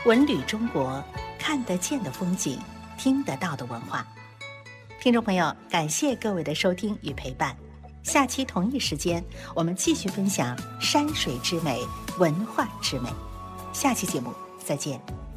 文旅中国，看得见的风景，听得到的文化。听众朋友，感谢各位的收听与陪伴。下期同一时间，我们继续分享山水之美、文化之美。下期节目再见。